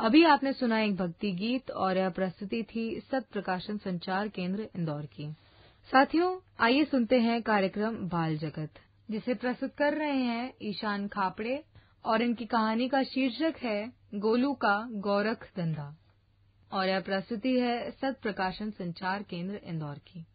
अभी आपने सुना एक भक्ति गीत और यह प्रस्तुति थी सत प्रकाशन संचार केंद्र इंदौर की। साथियों, आइए सुनते हैं कार्यक्रम बाल जगत, जिसे प्रस्तुत कर रहे हैं ईशान खापड़े और इनकी कहानी का शीर्षक है गोलू का गोरख धंधा और यह प्रस्तुति है सत प्रकाशन संचार केंद्र इंदौर की।